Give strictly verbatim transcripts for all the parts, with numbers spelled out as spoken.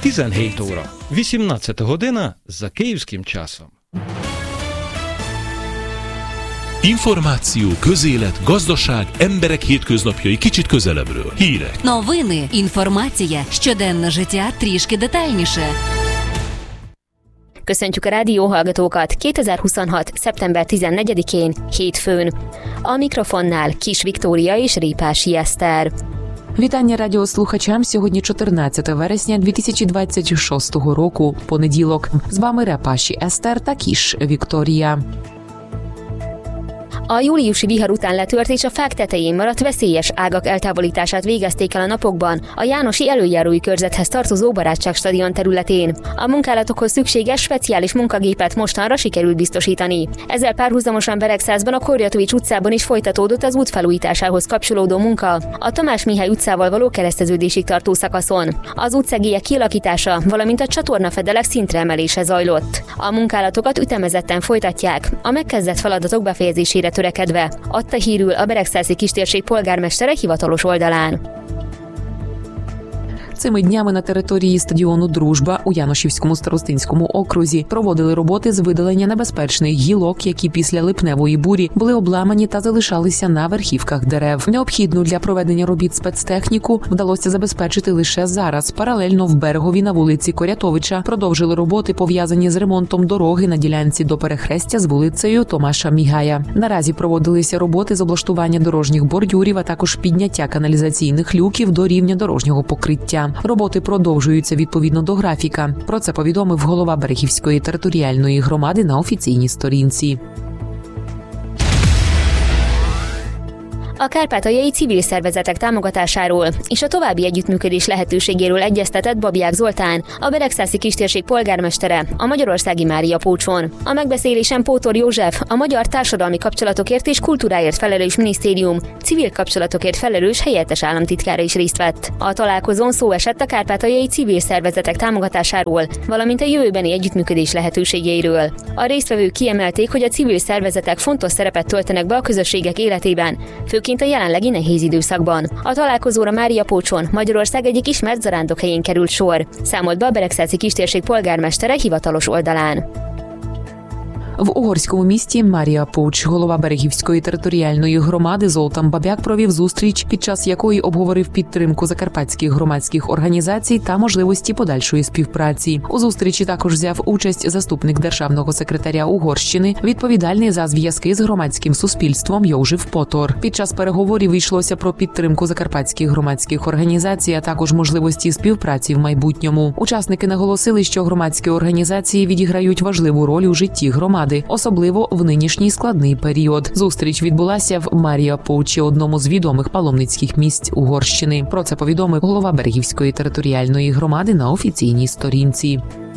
tizenhét óра, вісімнадцята година за київським часом. Információ, közélet, gazdaság, emberek hétköznapjai kicsit közelebbről. Hírek. Новини, інформація, щоденне життя трішки детальніше. Köszöntjük a rádióhallgatókat kétezer-huszonhat. szeptember tizennegyedikén, hétfőn. A mikrofonnál Kis Viktória és Répási Eszter. Вітання радіослухачам. Сьогодні чотирнадцяте вересня дві тисячі двадцять шостого року, понеділок. З вами Репаші Eszter та Kis Viktória. A júliusi vihar után letört és a fák tetején maradt veszélyes ágak eltávolítását végezték el a napokban a Jánosi előjárói körzethez tartozó Barátságstadion területén. A munkálatokhoz szükséges speciális munkagépet mostanra sikerült biztosítani. Ezzel párhuzamosan Beregszászban a Korjatovics utcában is folytatódott az út felújításához kapcsolódó munka, a Tamás Mihály utcával való kereszteződésig tartó szakaszon. Az utcegélyek kialakítása, valamint a csatornafedelek szintre emelése zajlott. A munkálatokat ütemezetten folytatják, a megkezdett feladatok befejezésére törekedve, adta hírül a Beregszászi kistérség polgármestere hivatalos oldalán. Цими днями на території стадіону «Дружба» у Яношівському старостинському окрузі проводили роботи з видалення небезпечних гілок, які після липневої бурі були обламані та залишалися на верхівках дерев. Необхідну для проведення робіт спецтехніку вдалося забезпечити лише зараз. Паралельно в Берегові на вулиці Корятовича продовжили роботи, пов'язані з ремонтом дороги на ділянці до перехрестя з вулицею Томаша Мігая. Наразі проводилися роботи з облаштування дорожніх бордюрів, а також підняття каналізаційних люків до рівня дорожнього покриття. Роботи продовжуються відповідно до графіка. Про це повідомив голова Берегівської територіальної громади на офіційній сторінці. A kárpátaljai civil szervezetek támogatásáról és a további együttműködés lehetőségéről egyeztetett Babják Zoltán, a Beregszászi kistérség polgármestere, a magyarországi Mária Pócson. A megbeszélésen Pótor József, a Magyar Társadalmi Kapcsolatokért és Kultúráért felelős minisztérium civil kapcsolatokért felelős helyettes államtitkára is részt vett. A találkozón szó esett a kárpátaljai civil szervezetek támogatásáról, valamint a jövőbeni együttműködés lehetőségeiről. A résztvevők kiemelték, hogy a civil szervezetek fontos szerepet töltenek be a közösségek életében, főként a jelenlegi nehéz időszakban. A találkozóra Mária Pócson, Magyarország egyik ismert zarándokhelyén került sor, számolt be a Beregszászi kistérség polgármestere hivatalos oldalán. В угорському місті Марія Поуч, голова Берегівської територіальної громади Золтан Бабяк провів зустріч, під час якої обговорив підтримку закарпатських громадських організацій та можливості подальшої співпраці. У зустрічі також взяв участь заступник державного секретаря Угорщини, відповідальний за зв'язки з громадським суспільством Йожеф Потор. Під час переговорів йшлося про підтримку закарпатських громадських організацій, а також можливості співпраці в майбутньому. Учасники наголосили, що громадські організації відіграють важливу роль у житті громади, особливо в нинішній складний період. Зустріч відбулася в Марія Поучі, одному з відомих паломницьких місць Угорщини. Про це повідомив голова Берегівської територіальної громади на офіційній сторінці.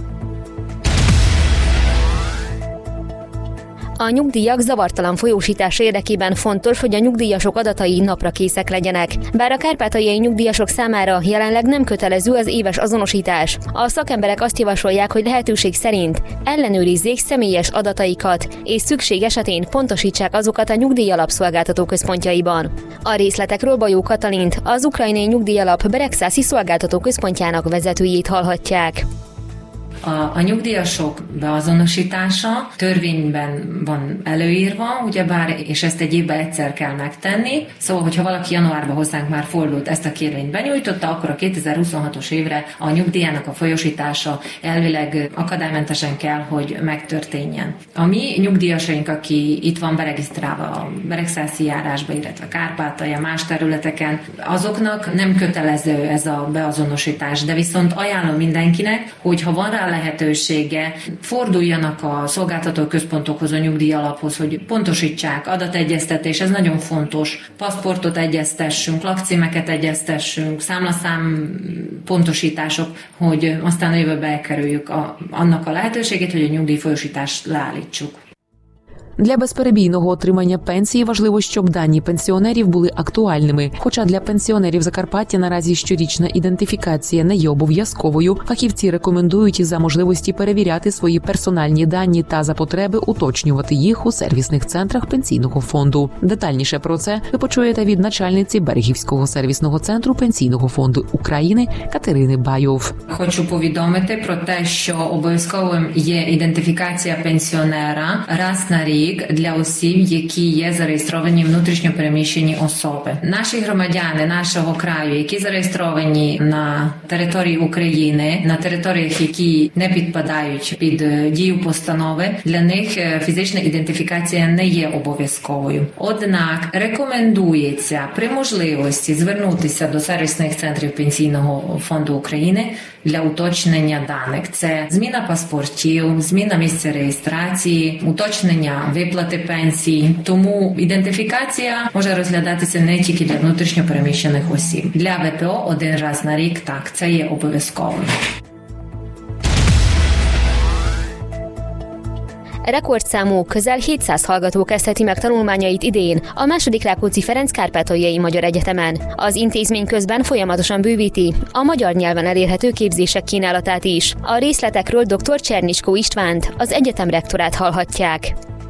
A nyugdíjak zavartalan folyósítása érdekében fontos, hogy a nyugdíjasok adatai napra készek legyenek. Bár a kárpátaljai nyugdíjasok számára jelenleg nem kötelező az éves azonosítás, a szakemberek azt javasolják, hogy lehetőség szerint ellenőrizzék személyes adataikat, és szükség esetén pontosítsák azokat a nyugdíjalap központjaiban. A részletekről Bajó Katalint, az ukrajnai nyugdíjalap Beregszászi szolgáltató központjának vezetőjét hallhatják. A, a nyugdíjasok beazonosítása törvényben van előírva, ugyebár, és ezt egy évben egyszer kell megtenni. Szóval, hogyha valaki januárban hozzánk már fordult, ezt a kérvényt benyújtotta, akkor a kétezer-huszonhatos évre a nyugdíjának a folyósítása elvileg akadálymentesen kell, hogy megtörténjen. A mi nyugdíjasaink, aki itt van beregisztrálva a beregszászi járásba, illetve Kárpátalja, más területeken, azoknak nem kötelező ez a beazonosítás, de viszont ajánlom mindenkinek, hogy ha van rá lehetősége, forduljanak a szolgáltató központokhoz, a nyugdíjalaphoz, hogy pontosítsák, adategyeztetés, ez nagyon fontos. Paszportot egyeztessünk, lakcímeket egyeztessünk, számlaszám pontosítások, hogy aztán a jövőbe elkerüljük a, annak a lehetőségét, hogy a nyugdíjfolyósítást leállítsuk. Для безперебійного отримання пенсії важливо, щоб дані пенсіонерів були актуальними. Хоча для пенсіонерів Закарпаття наразі щорічна ідентифікація не є обов'язковою, фахівці рекомендують із-за можливості перевіряти свої персональні дані та за потреби уточнювати їх у сервісних центрах пенсійного фонду. Детальніше про це ви почуєте від начальниці Берегівського сервісного центру Пенсійного фонду України Катерини Байов. Хочу повідомити про те, що обов'язковим є ідентифікація пенсіонера раз на рік для осіб, які є зареєстровані внутрішньо переміщені особи. Наші громадяни нашого краю, які зареєстровані на території України, на територіях, які не підпадають під дію постанови, для них фізична ідентифікація не є обов'язковою. Однак рекомендується при можливості звернутися до сервісних центрів Пенсійного фонду України для уточнення даних. Це зміна паспортів, зміна місця реєстрації, уточнення виплати пенсії. Тому ідентифікація може розглядатися не тільки для внутрішньо переміщених осіб. Для ВПО один раз на рік, так, це є обов'язковим. Rekordszámú, közel hétszáz hallgató kezdheti meg tanulmányait idén a második Rákóczi Ferenc Kárpátaljai Magyar Egyetemen. Az intézmény közben folyamatosan bővíti a magyar nyelven elérhető képzések kínálatát is. A részletekről dr. Csernicskó Istvánt, az egyetem rektorát hallhatják.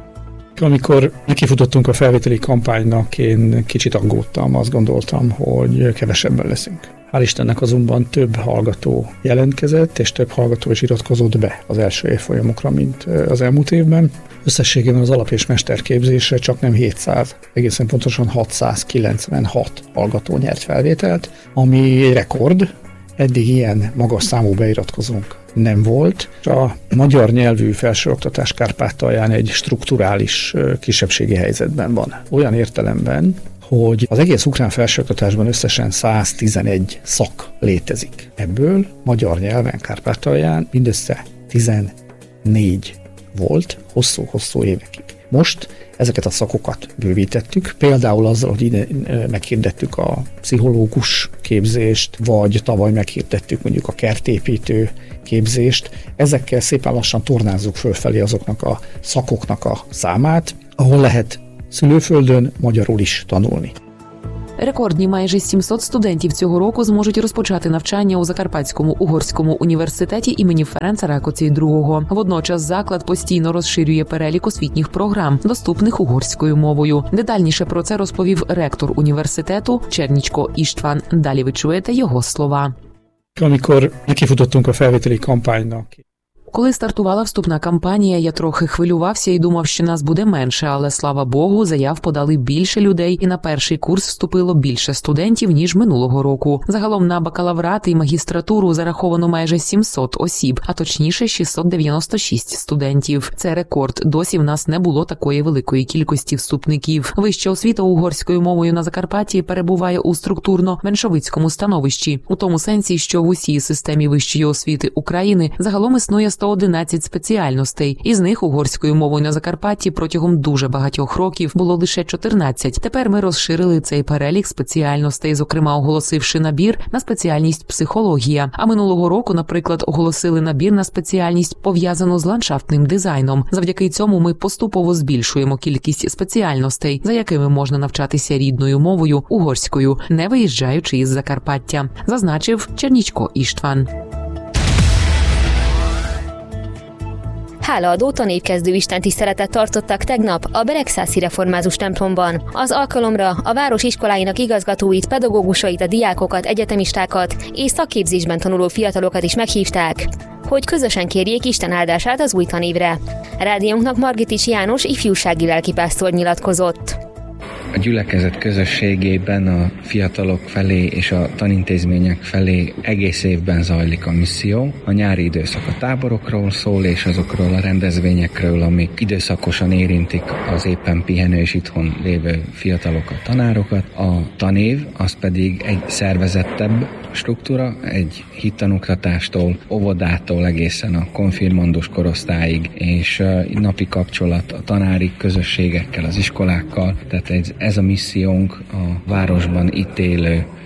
Amikor nekifutottunk a felvételi kampánynak, én kicsit aggódtam, azt gondoltam, hogy kevesebben leszünk. Hál' Istennek azonban több hallgató jelentkezett, és több hallgató is iratkozott be az első évfolyamokra, mint az elmúlt évben. Összességében az alap- és mesterképzésre csak nem hétszáz, egészen pontosan hatszázkilencvenhat hallgató nyert felvételt, ami egy rekord. Eddig ilyen magas számú beiratkozónk nem volt. A magyar nyelvű felsőoktatás Kárpátalján egy strukturális kisebbségi helyzetben van. Olyan értelemben, hogy az egész ukrán felsőoktatásban összesen száztizenegy szak létezik. Ebből magyar nyelven Kárpátalján mindössze tizennégy volt hosszú-hosszú évekig. Most ezeket a szakokat bővítettük, például azzal, hogy ide meghirdettük a pszichológus képzést, vagy tavaly meghirdettük mondjuk a kertépítő képzést. Ezekkel szépen lassan tornázzuk fölfelé azoknak a szakoknak a számát, ahol lehet szülőföldön magyarul is tanulni. Рекордні майже сімсот студентів цього року зможуть розпочати навчання у Закарпатському угорському університеті імені Ференца Ракоці другого. Водночас заклад постійно розширює перелік освітніх програм, доступних угорською мовою. Детальніше про це розповів ректор університету Csernicskó István. Далі ви чуєте його слова. Amikor nekifutottunk a felvételi kampánynak, Коли стартувала вступна кампанія, я трохи хвилювався і думав, що нас буде менше, але, слава Богу, заяв подали більше людей, і на перший курс вступило більше студентів, ніж минулого року. Загалом на бакалаврат і магістратуру зараховано майже сімсот осіб, а точніше шістсот дев'яносто шість студентів. Це рекорд. Досі в нас не було такої великої кількості вступників. Вища освіта угорською мовою на Закарпатті перебуває у структурно-меншовицькому становищі, у тому сенсі, що в усій системі вищої освіти України загалом існує сто одинадцять спеціальностей. Із них угорською мовою на Закарпатті протягом дуже багатьох років було лише чотирнадцять. Тепер ми розширили цей перелік спеціальностей, зокрема оголосивши набір на спеціальність психологія. А минулого року, наприклад, оголосили набір на спеціальність, пов'язану з ландшафтним дизайном. Завдяки цьому ми поступово збільшуємо кількість спеціальностей, за якими можна навчатися рідною мовою угорською, не виїжджаючи із Закарпаття, зазначив Csernicskó István. Hálaadó tanévkezdő istentiszteletet tartottak tegnap a Beregszászi református templomban. Az alkalomra a város iskoláinak igazgatóit, pedagógusait, a diákokat, egyetemistákat és szakképzésben tanuló fiatalokat is meghívták, hogy közösen kérjék Isten áldását az új tanévre. Rádiónknak Margitics János ifjúsági lelkipásztor nyilatkozott. A gyülekezet közösségében a fiatalok felé és a tanintézmények felé egész évben zajlik a misszió. A nyári időszak a táborokról szól, és azokról a rendezvényekről, amik időszakosan érintik az éppen pihenő és itthon lévő fiatalokat, tanárokat. A tanév az pedig egy szervezettebb struktúra, egy hittanoktatástól, óvodától egészen a konfirmandus korosztályig, és napi kapcsolat a tanári közösségekkel, az iskolákkal. Tehát ez a missziónk a városban itt élő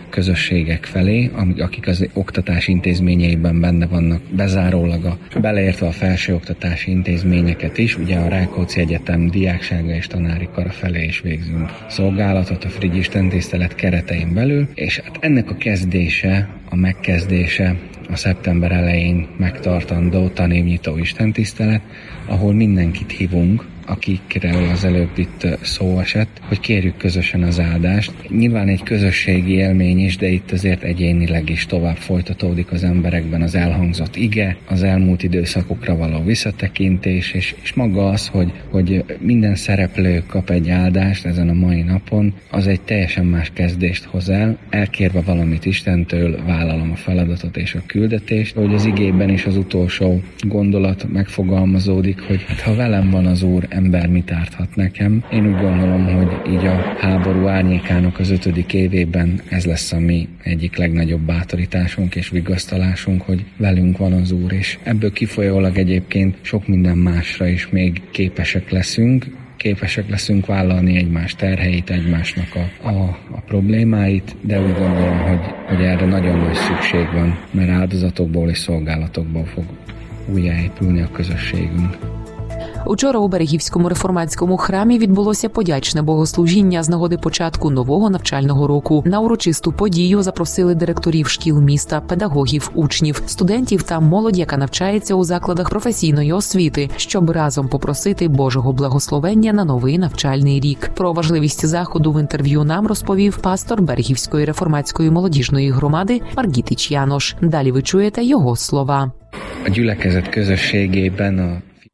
közösségek felé, akik az oktatási intézményeiben benne vannak, bezárólag a, beleértve a felsőoktatási intézményeket is, ugye a Rákóczi Egyetem diáksága és tanári kara felé is végzünk szolgálatot a Frigy istentisztelet keretein belül, és hát ennek a kezdése, a megkezdése a szeptember elején megtartandó tanévnyitó istentisztelet, ahol mindenkit hívunk, akikről az előbb itt szó esett, hogy kérjük közösen az áldást. Nyilván egy közösségi élmény is, de itt azért egyénileg is tovább folytatódik az emberekben az elhangzott ige, az elmúlt időszakokra való visszatekintés, és, és maga az, hogy, hogy minden szereplő kap egy áldást ezen a mai napon, az egy teljesen más kezdést hoz el. Elkérve valamit Istentől, vállalom a feladatot és a küldetést, hogy az igében is az utolsó gondolat megfogalmazódik, hogy hát, ha velem van az Úr, ember mit árthat nekem. Én úgy gondolom, hogy így a háború árnyékának az ötödik évében ez lesz a mi egyik legnagyobb bátorításunk és vigasztalásunk, hogy velünk van az Úr, és ebből kifolyólag egyébként sok minden másra is még képesek leszünk, képesek leszünk vállalni egymás terheit, egymásnak a, a, a problémáit, de úgy gondolom, hogy, hogy erre nagyon nagy szükség van, mert áldozatokból és szolgálatokból fog újjáépülni a közösségünk. Учора у Берегівському реформатському храмі відбулося подячне богослужіння з нагоди початку нового навчального року. На урочисту подію запросили директорів шкіл міста, педагогів, учнів, студентів та молодь, яка навчається у закладах професійної освіти, щоб разом попросити Божого благословення на новий навчальний рік. Про важливість заходу в інтерв'ю нам розповів пастор Берегівської реформатської молодіжної громади Маргітич János. Далі ви чуєте його слова. A gyülekezet közösségében a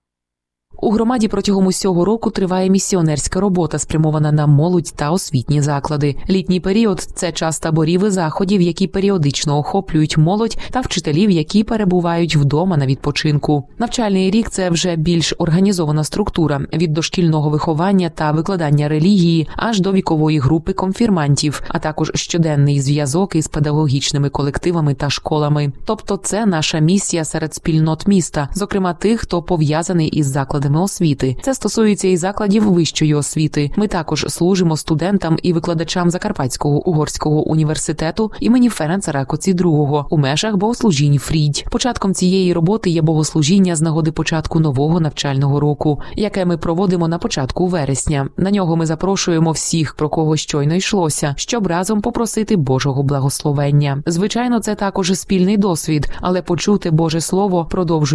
У громаді протягом усього року триває місіонерська робота, спрямована на молодь та освітні заклади. Літній період – це час таборів і заходів, які періодично охоплюють молодь та вчителів, які перебувають вдома на відпочинку. Навчальний рік – це вже більш організована структура – від дошкільного виховання та викладання релігії аж до вікової групи конфірмантів, а також щоденний зв'язок із педагогічними колективами та школами. Тобто це наша місія серед спільнот міста, зокрема тих, хто пов'язаний із закладами освіти. Це стосується і закладів вищої освіти. Ми також служимо студентам і викладачам Закарпатського угорського університету імені Ференца Ракоці другого у межах богослужінь Фрідь. Початком цієї роботи є богослужіння з нагоди початку нового навчального року, яке ми проводимо на початку вересня. На нього ми запрошуємо всіх, про кого щойно йшлося, щоб разом попросити Божого благословення. Звичайно, це також спільний досвід, але почути Боже Слово продовжує